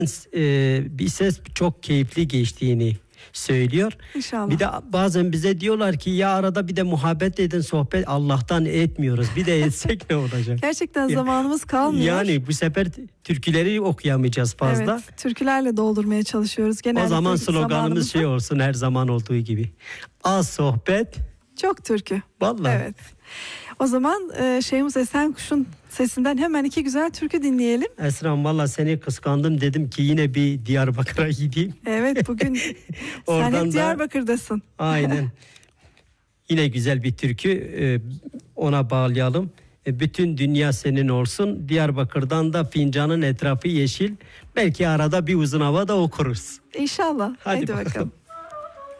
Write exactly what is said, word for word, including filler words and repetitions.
e, bir ses çok keyifli geçtiğini söylüyor. İnşallah. Bir de bazen bize diyorlar ki ya arada bir de muhabbet edin, sohbet. Allah'tan etmiyoruz. Bir de etsek ne olacak? Gerçekten zamanımız kalmıyor. Yani bu sefer türküleri okuyamayacağız fazla. Evet, türkülerle doldurmaya çalışıyoruz. Genellikle o zaman sloganımız şey olsun, her zaman olduğu gibi. Az sohbet, çok türkü. Vallahi. Evet. O zaman e, Şeyhimiz Esenkuş'un sesinden hemen iki güzel türkü dinleyelim. Esra'm, valla seni kıskandım, dedim ki yine bir Diyarbakır'a gideyim. Evet, bugün sen hep Diyarbakır'dasın. Aynen. Yine güzel bir türkü, e, ona bağlayalım. E, bütün dünya senin olsun. Diyarbakır'dan da fincanın etrafı yeşil. Belki arada bir uzun hava da okuruz. İnşallah. Hadi, Haydi bakalım. bakalım.